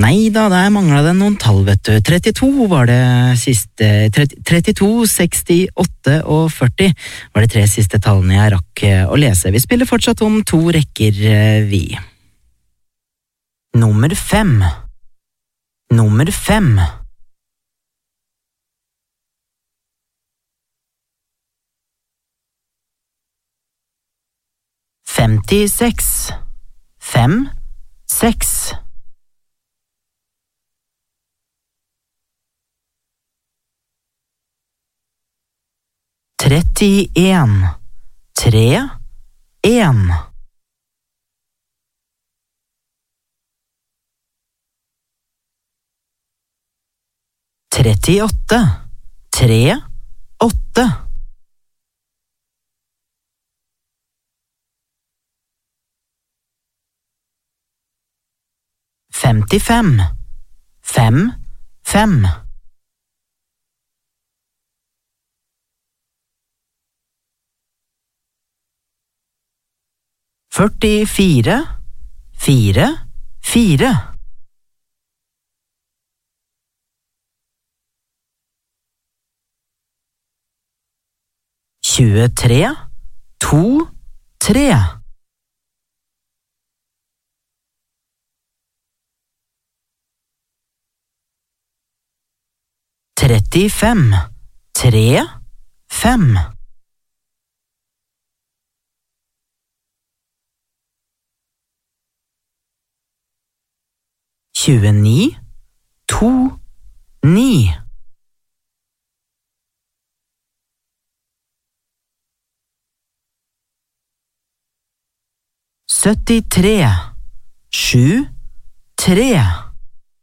Nei da, der manglet det noen tall, vet du. 32 var det siste, 32, 68 og 40 var de 3 siste tallene jeg rakk å lese. Vi spiller fortsatt om 2 rekker, vi. Nummer 5. Nummer 5. Femtiseks. 5, 6. 31, 3, 1. 38, 3, 8. 55, 5, 5. 44, 4, 4. 23, 2, 3. 35, 3, 5. 29, 2, 9. 73, 7, 3.